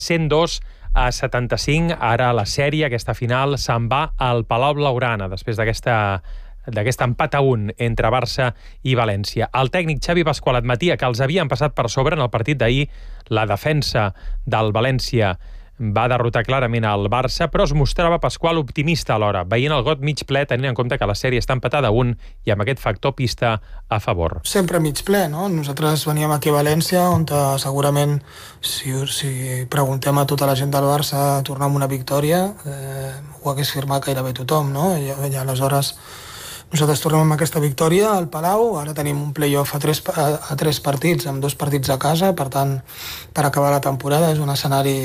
102-75. Ara la sèrie, aquesta final, se'n va al Palau Blaugrana, després d'aquest empat a 1 entre Barça i València. El tècnic Xavi Pasqual admetia que els havien passat per sobre en el partit d'ahir. La defensa del València va derrotar clarament el Barça, però es mostrava Pasqual optimista alhora, veient el got mig ple, tenint en compte que la sèrie està empatada a 1 i amb aquest factor pista a favor. Sempre mig ple, no? Nosaltres veníem aquí a València, on segurament, si preguntem a tota la gent del Barça a tornar amb una victòria, ho hagués firmat gairebé tothom, no? I aleshores nosaltres tornem amb aquesta victòria al Palau. Ara tenim un play-off a 3 partits, amb 2 partits a casa. Per tant, per acabar la temporada és un escenari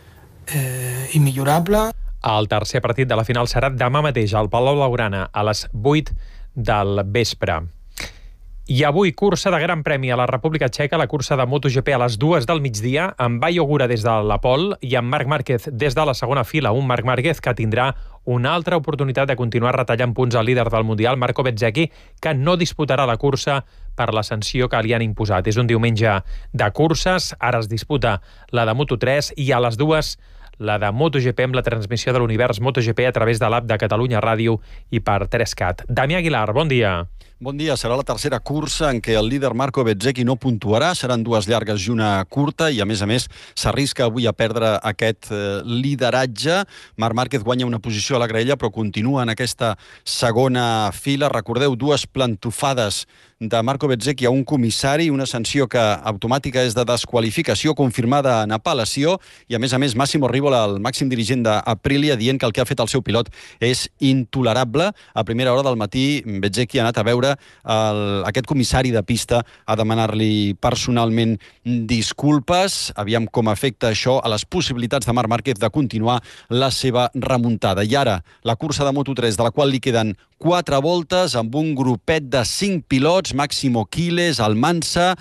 immillorable. El tercer partit de la final serà demà mateix al Palau Blaugrana a les 8 del vespre. I avui, cursa de Gran Premi a la República Txeca, la cursa de MotoGP a les 2 del migdia, amb Bayo Ogura des de la pole i amb Marc Márquez des de la segona fila. Un Marc Márquez que tindrà una altra oportunitat de continuar retallant punts al líder del Mundial, Marco Bezzecchi, que no disputarà la cursa per la sanció que li han imposat. És un diumenge de curses, ara es disputa la de Moto3 i a les 2 la de MotoGP amb la transmissió de l'univers MotoGP a través de l'app de Catalunya Ràdio i per 3Cat. Damià Aguilar, bon dia. Bon dia. Serà la tercera cursa en què el líder Marco Bezzecchi no puntuarà. Seran 2 llargues i una curta i, a més, s'arrisca avui a perdre aquest lideratge. Marc Márquez guanya una posició a la graella, però continua en aquesta segona fila. Recordeu, 2 plantofades de Marco Bezzecchi a un comissari, una sanció que automàtica és de desqualificació confirmada en apel·lació i, a més, Massimo Rivola, el màxim dirigent d'Aprilia, dient que el que ha fet el seu pilot és intolerable. A primera hora del matí, Bezzecchi ha anat a veure aquest comissari de pista a demanar-li personalment disculpes. Aviam com afecta això a les possibilitats de Marc Márquez de continuar la seva remuntada. I ara, la cursa de Moto3, de la qual li queden 4 voltes, amb un grupet de 5 pilots, Máximo Quiles, el Mansa,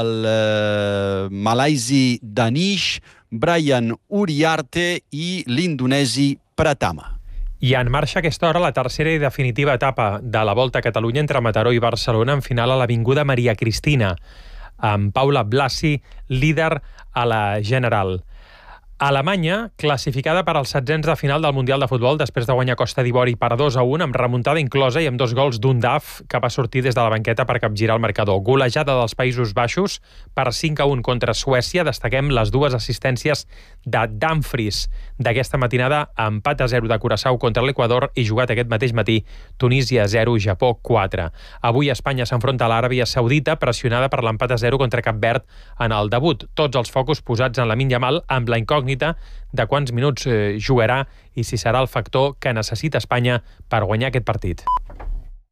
el malaisi Danish, Brian Uriarte i l'indonesi Pratama. I en marxa a aquesta hora la tercera i definitiva etapa de la Volta a Catalunya entre Mataró i Barcelona, en final a l'Avinguda Maria Cristina, amb Paula Blasi, líder a la general. Alemanya, classificada per als 16ens de final del Mundial de Futbol després de guanyar Costa d'Ivori per 2-1, amb remuntada inclosa i amb 2 gols d'un DAF que va sortir des de la banqueta per capgirar el marcador. Golejada dels Països Baixos per 5-1 contra Suècia. Destaquem les 2 assistències de Dumfries d'aquesta matinada, empat a 0 de Curaçao contra l'Equador i jugat aquest mateix matí Tunísia 0, Japó 4. Avui Espanya s'enfronta a l'Aràbia Saudita, pressionada per l'empat a 0 contra Cap Verd en el debut. Tots els focus posats en Lamine Yamal, amb la incògnita de quants minuts jugarà i si serà el factor que necessita Espanya per guanyar aquest partit.